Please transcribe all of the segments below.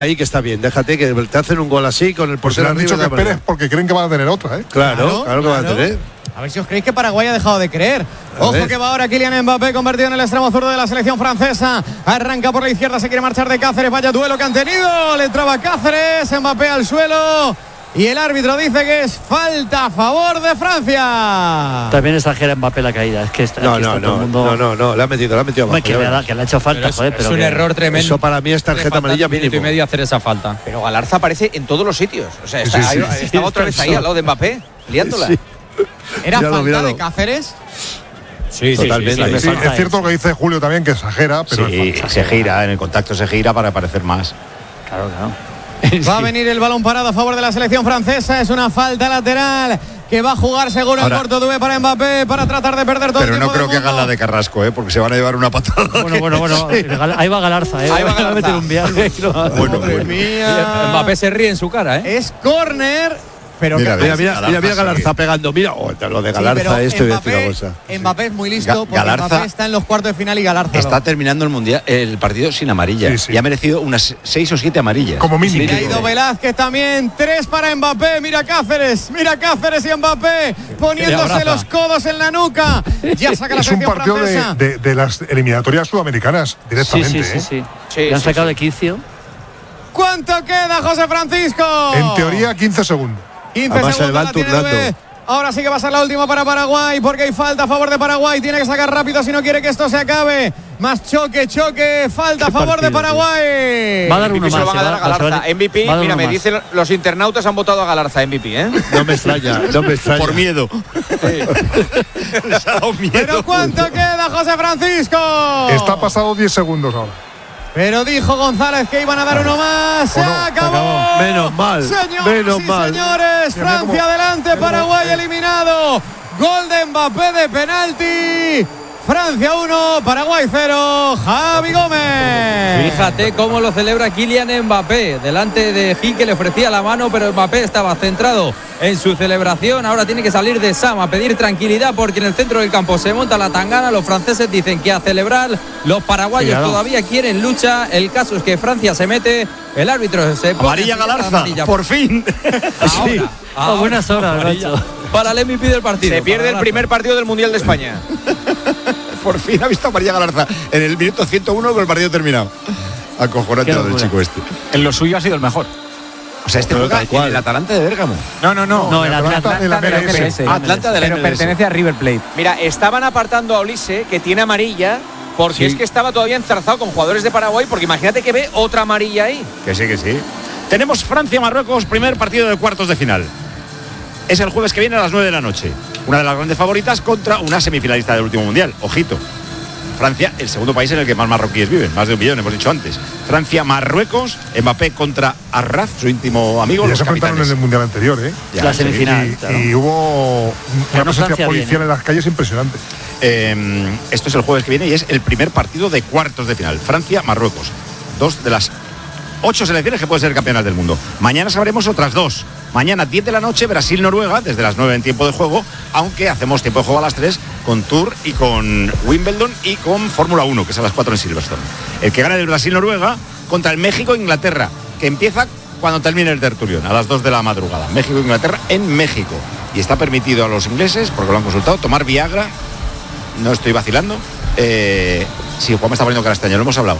ahí que está bien, déjate que te hacen un gol así con el portero han dicho arriba. que esperes porque creen que van a tener otra, ¿eh? Claro que van a tener. A ver si os creéis que Paraguay ha dejado de creer. Ojo que va ahora Kylian Mbappé, convertido en el extremo zurdo de la selección francesa. Arranca por la izquierda, se quiere marchar de Cáceres. Vaya duelo que han tenido. Le traba Cáceres, Mbappé al suelo. Y el árbitro dice que es falta a favor de Francia. También exagera Mbappé la caída. Es que está, No, todo el mundo... no, le ha metido abajo. Que le ha hecho falta, pero es un error tremendo. Eso para mí es tarjeta amarilla mínimo. Y medio hacer esa falta. Pero Galarza aparece en todos los sitios. O sea, estaba otra vez ahí al lado de Mbappé, liándola. Sí. ¿Era Míralo. falta de Cáceres? Sí, totalmente. Sí, es cierto lo que dice Julio también, que exagera, pero sí, se gira, en el contacto se gira para parecer más. Claro. Va a venir el balón parado a favor de la selección francesa. Es una falta lateral que va a jugar seguro el corto Dubé para Mbappé para tratar de perder todo el tiempo. Pero no creo que hagan la de Carrasco, porque se van a llevar una patada. Bueno. Ahí va Galarza, Ahí va a meter un viaje. Madre mía. Mbappé se ríe en su cara, ¿eh? Es córner. Pero Mira Galarza pegando. Mira, lo de Galarza esto voy a decir una cosa. Mbappé es muy listo porque Galarza Mbappé está en los cuartos de final y Galarza está terminando el partido sin amarilla. Sí. Y ha merecido unas 6 o 7 amarillas. como mínimo. Y ha ido Velázquez también. 3 para Mbappé. Mira Cáceres y Mbappé poniéndose los codos en la nuca. Ya saca la Es un selección partido francesa. de las eliminatorias sudamericanas directamente. Sí. Le han sacado de quicio. ¿Cuánto queda, José Francisco? En teoría 15 segundos. 15 Además, se segundos van la tiene turnando. Dubé. Ahora sí que va a ser la última para Paraguay porque hay falta a favor de Paraguay. Tiene que sacar rápido si no quiere que esto se acabe. Más choque. Falta a favor de Paraguay. Va a dar uno MVP se lo más. van a dar a Galarza. MVP, mira, me dicen los internautas han votado a Galarza MVP, ¿eh? No me extraña. Por miedo. Les ha dado miedo. ¿Pero cuánto queda, José Francisco? Está pasado 10 segundos ahora. Pero dijo González que iban a dar uno más. Se acabó. Menos mal. Señores, Francia adelante, Paraguay eliminado. Gol de Mbappé de penalti. Francia 1, Paraguay 0. Javi Gómez. Fíjate cómo lo celebra Kylian Mbappé. Delante de Gil, que le ofrecía la mano, pero Mbappé estaba centrado en su celebración. Ahora tiene que salir de Sam a pedir tranquilidad porque en el centro del campo se monta la tangana. Los franceses dicen que a celebrar. Los paraguayos todavía quieren lucha. El caso es que Francia se mete. El árbitro se pone Amarilla Galarza, por fin. Ahora, buenas horas, macho. Para el MVP del partido. Se pierde el primer partido del Mundial de España. Por fin ha visto a María Galarza en el minuto 101 con el partido terminado. Acojonante lo del chico este. En lo suyo ha sido el mejor. O sea, juega en el Atalanta de Bérgamo. No, el Atlanta de la MLS. Atlanta de la Pero MLS. pertenece a River Plate. Mira, estaban apartando a Olise, que tiene amarilla, porque es que estaba todavía enzarzado con jugadores de Paraguay, porque imagínate que ve otra amarilla ahí. Que sí. Tenemos Francia-Marruecos, primer partido de cuartos de final. Es el jueves que viene a las 9 de la noche. Una de las grandes favoritas contra una semifinalista del último mundial. Ojito. Francia, el segundo país en el que más marroquíes viven, más de 1 millón, hemos dicho antes. Francia, Marruecos, Mbappé contra Arraf, su íntimo amigo. Ya los se enfrentaron capitanes. en el mundial anterior, ¿eh? Ya, la sí. semifinal. Y hubo una presencia Francia policial viene. en las calles impresionante. Esto es el jueves que viene y es el primer partido de cuartos de final. Francia-Marruecos. 2 de las 8 selecciones que pueden ser campeonas del mundo. Mañana sabremos otras 2. Mañana 10 de la noche Brasil-Noruega desde las 9 en tiempo de juego, aunque hacemos tiempo de juego a las 3 con Tour y con Wimbledon y con Fórmula 1, que es a las 4 en Silverstone. El que gane el Brasil-Noruega contra el México-Inglaterra, que empieza cuando termine el tertulión, a las 2 de la madrugada. México-Inglaterra en México. Y está permitido a los ingleses, porque lo han consultado, tomar Viagra. No estoy vacilando. Sí, Juan me está poniendo cara este año, lo hemos hablado.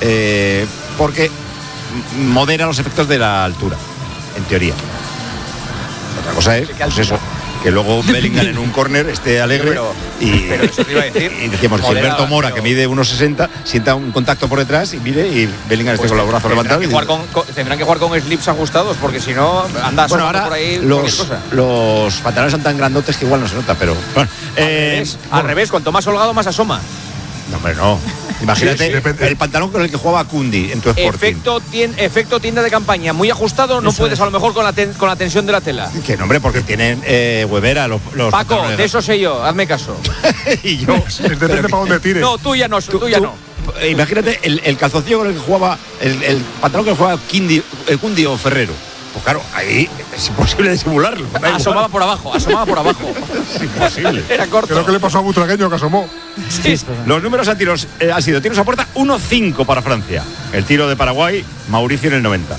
Porque modera los efectos de la altura, en teoría. Otra cosa es, pues eso, que luego Bellingham en un córner esté alegre pero eso te iba a decir. y decíamos, Gilberto Mora, que mide 1,60, sienta un contacto por detrás y mire, y Bellingham esté con los brazos levantados. Tendrán que jugar con slips ajustados, porque si no, anda ahora por ahí los pantalones son tan grandotes que igual no se nota, pero bueno. Al revés, cuanto más holgado, más asoma. No, hombre, no. Imagínate el pantalón con el que jugaba Kundi en tu Sporting. Efecto tienda de campaña, muy ajustado, no puedes a lo mejor con la tensión de la tela. Que no, hombre, porque tienen Webera los Paco, de eso sé yo, hazme caso. Y yo. Depende para dónde tires. No, tú ya no. Imagínate el calzoncillo con el que jugaba, el pantalón que jugaba Kundi o Ferrero. Pues claro, ahí es imposible disimularlo. Asomaba por abajo. Es imposible. Era corto. Creo que le pasó a Butragueño que asomó. Sí. Los números han sido tiros a puerta 1-5 para Francia. El tiro de Paraguay, Mauricio en el 90.